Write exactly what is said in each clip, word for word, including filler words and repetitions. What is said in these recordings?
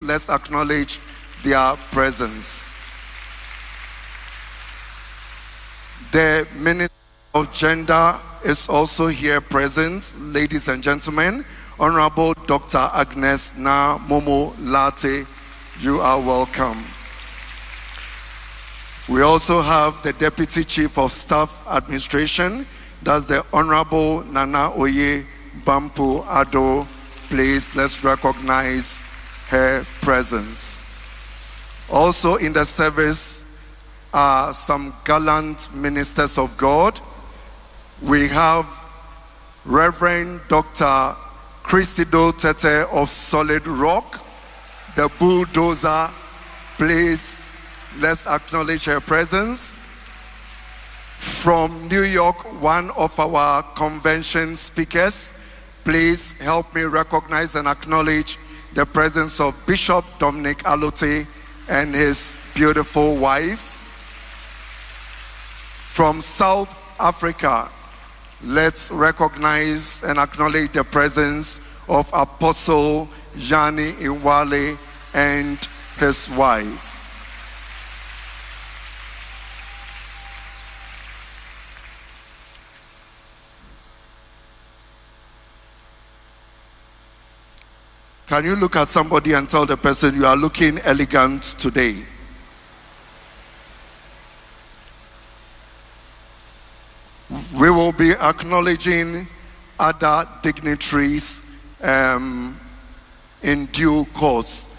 let's acknowledge their presence. The Minister of Gender is also here present. Ladies and gentlemen, Honorable Doctor Agnes Na Momo Lartey, you are welcome. We also have the Deputy Chief of Staff Administration, that's the Honorable Nana Oye Bampo Ado. Please, let's recognize her presence. Also in the service are some gallant ministers of God. We have Reverend Doctor Christido Tete of Solid Rock, the bulldozer. Please, let's acknowledge her presence. From New York, one of our convention speakers. Please help me recognize and acknowledge the presence of Bishop Dominic Alote and his beautiful wife. From South Africa, let's recognize and acknowledge the presence of Apostle Jani Inwale and his wife. Can you look at somebody and tell the person you are looking elegant today? We will be acknowledging other dignitaries um, in due course.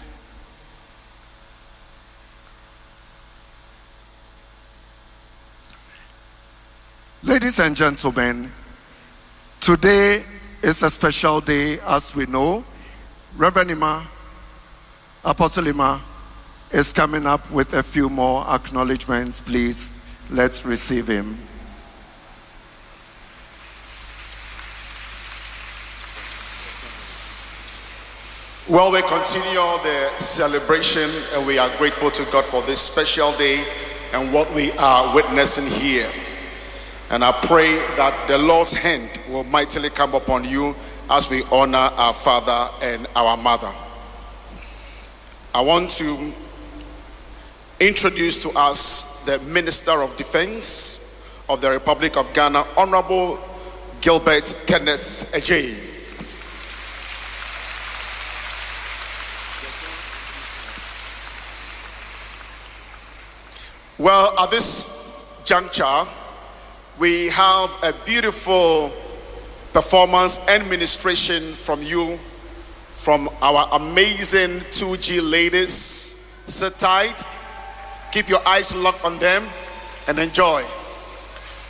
Ladies and gentlemen, today is a special day, as we know. Reverend Ima, Apostle Ima, is coming up with a few more acknowledgements. Please, let's receive him. Well, we continue the celebration, and we are grateful to God for this special day and what we are witnessing here. And I pray that the Lord's hand will mightily come upon you as we honor our father and our mother. I want to introduce to us the Minister of Defense of the Republic of Ghana, Honorable Gilbert Kenneth Ejay. Well, at this juncture, we have a beautiful performance and ministration from you, from our amazing two G ladies. Sit tight, keep your eyes locked on them, and enjoy.